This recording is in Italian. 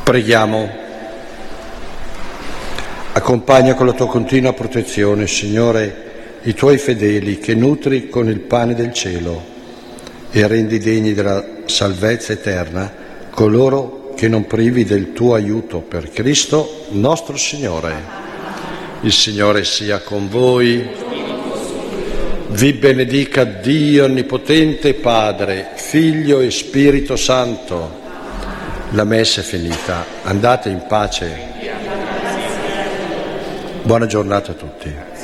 Preghiamo. Accompagna con la tua continua protezione, Signore, i tuoi fedeli che nutri con il pane del cielo e rendi degni della salvezza eterna coloro che non privi del tuo aiuto per Cristo nostro Signore. Il Signore sia con voi. Vi benedica Dio Onnipotente, Padre, Figlio e Spirito Santo. La messa è finita, andate in pace. Buona giornata a tutti.